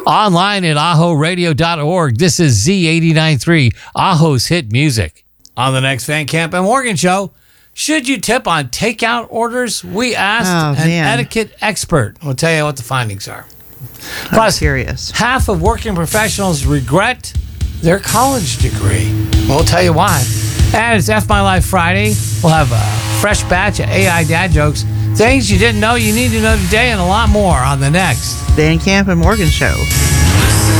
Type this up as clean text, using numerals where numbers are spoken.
Online at ahoradio.org. This is Z89.3, Aho's Hit Music. On the next Van Camp and Morgan Show, should you tip on takeout orders? We asked an etiquette expert. We'll tell you what the findings are. I'm curious. Half of working professionals regret their college degree. We'll tell you why. And it's F My Life Friday. We'll have a fresh batch of AI dad jokes, things you didn't know you need to know today, and a lot more on the next Van Camp and Morgan Show.